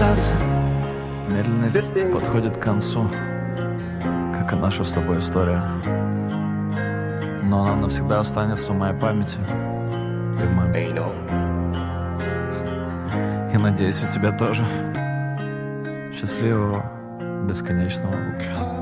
остаться. Медленно подходит к концу, как и наша с тобой история. Но она навсегда останется в моей памяти. И мы... И надеюсь, у тебя тоже. Счастливого, бесконечного